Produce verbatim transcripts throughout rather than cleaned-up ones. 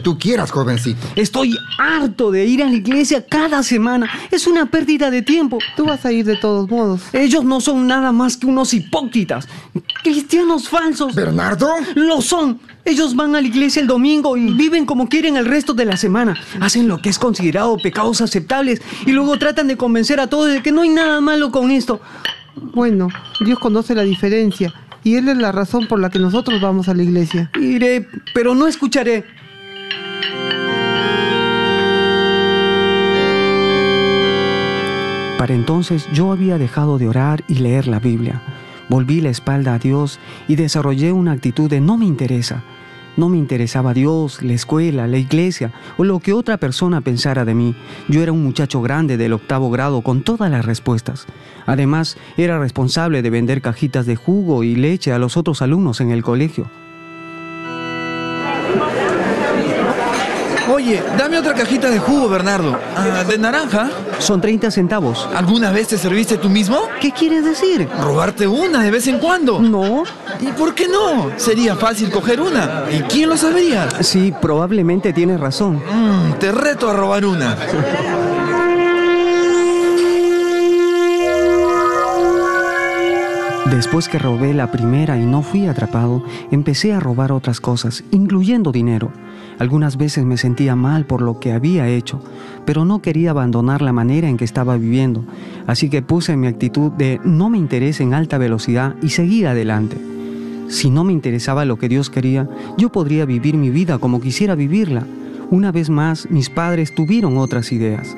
tú quieras, jovencito. Estoy harto de ir a la iglesia cada semana. Es una pérdida de tiempo. Tú vas a ir de todos modos. Ellos no son nada más que unos hipócritas. Cristianos falsos. ¿Bernardo? Lo son. Ellos van a la iglesia el domingo y viven como quieren el resto de la semana. Hacen lo que es considerado pecados aceptables y luego tratan de convencer a todos de que no hay nada malo con esto. Bueno, Dios conoce la diferencia y Él es la razón por la que nosotros vamos a la iglesia. Iré, pero no escucharé. Para entonces yo había dejado de orar y leer la Biblia. Volví la espalda a Dios y desarrollé una actitud de no me interesa. No me interesaba Dios, la escuela, la iglesia o lo que otra persona pensara de mí. Yo era un muchacho grande del octavo grado con todas las respuestas. Además, era responsable de vender cajitas de jugo y leche a los otros alumnos en el colegio. Oye, dame otra cajita de jugo, Bernardo. Ah, ¿de naranja? Son treinta centavos. ¿Alguna vez te serviste tú mismo? ¿Qué quieres decir? ¿Robarte una de vez en cuando? No. ¿Y por qué no? Sería fácil coger una. ¿Y quién lo sabría? Sí, probablemente tienes razón. Mm, te reto a robar una. Después que robé la primera y no fui atrapado, empecé a robar otras cosas, incluyendo dinero. Algunas veces me sentía mal por lo que había hecho, pero no quería abandonar la manera en que estaba viviendo, así que puse mi actitud de no me interesa en alta velocidad y seguí adelante. Si no me interesaba lo que Dios quería, yo podría vivir mi vida como quisiera vivirla. Una vez más, mis padres tuvieron otras ideas.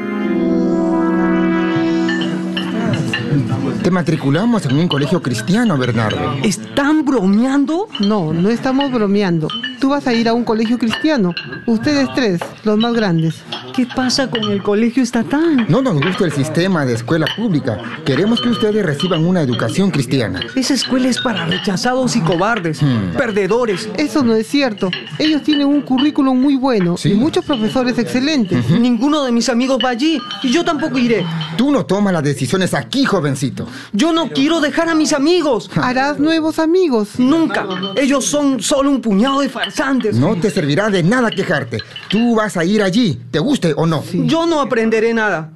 Te matriculamos en un colegio cristiano, Bernardo. ¿Están bromeando? No, no estamos bromeando. Tú vas a ir a un colegio cristiano. Ustedes tres, los más grandes. ¿Qué pasa con el colegio estatal? No nos gusta el sistema de escuela pública. Queremos que ustedes reciban una educación cristiana. Esa escuela es para rechazados y cobardes, Hmm. perdedores. Eso no es cierto. Ellos tienen un currículum muy bueno Sí. y muchos profesores excelentes. Ninguno de mis amigos va allí y yo tampoco iré. Tú no tomas las decisiones aquí, jovencito. Yo no quiero dejar a mis amigos. Harás nuevos amigos. Nunca. Ellos son solo un puñado de farsantes. No te servirá de nada quejarte. Tú vas a ir allí, te guste o no. Yo no aprenderé nada.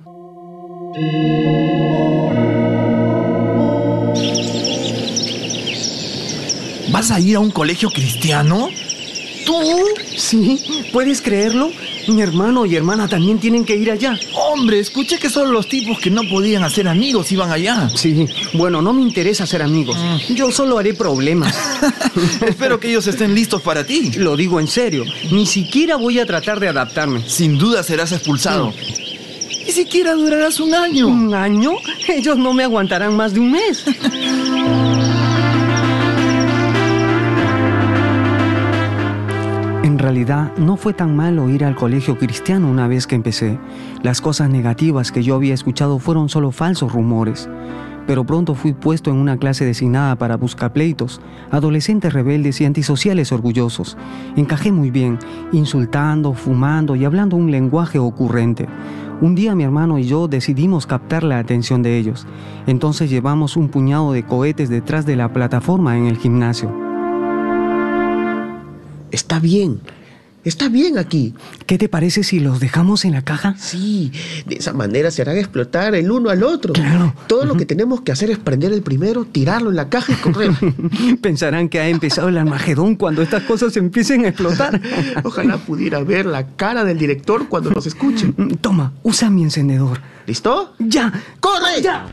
¿Vas a ir a un colegio cristiano? ¿Tú? Sí, ¿puedes creerlo? Mi hermano y hermana también tienen que ir allá. Hombre, escuché que solo los tipos que no podían hacer amigos iban allá. Sí, bueno, no me interesa ser amigos. Yo solo haré problemas. Espero que ellos estén listos para ti. Lo digo en serio. Ni siquiera voy a tratar de adaptarme. Sin duda serás expulsado. Ni siquiera durarás un año. ¿Un año? Ellos no me aguantarán más de un mes. En realidad, no fue tan malo ir al colegio cristiano una vez que empecé. Las cosas negativas que yo había escuchado fueron solo falsos rumores. Pero pronto fui puesto en una clase designada para buscapleitos, adolescentes rebeldes y antisociales orgullosos. Encajé muy bien, insultando, fumando y hablando un lenguaje ocurrente. Un día mi hermano y yo decidimos captar la atención de ellos. Entonces llevamos un puñado de cohetes detrás de la plataforma en el gimnasio. Está bien, está bien aquí. ¿Qué te parece si los dejamos en la caja? Sí, de esa manera se harán explotar el uno al otro. Claro. Todo lo que tenemos que hacer es prender el primero, tirarlo en la caja y correr. Pensarán que ha empezado el Armagedón cuando estas cosas empiecen a explotar. Ojalá pudiera ver la cara del director cuando nos escuche. Toma, usa mi encendedor. ¿Listo? ¡Ya! ¡Corre! ¡Ya!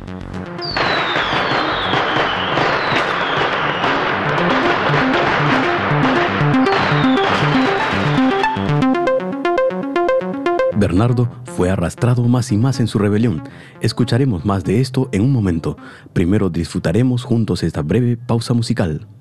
Bernardo fue arrastrado más y más en su rebelión. Escucharemos más de esto en un momento. Primero disfrutaremos juntos esta breve pausa musical.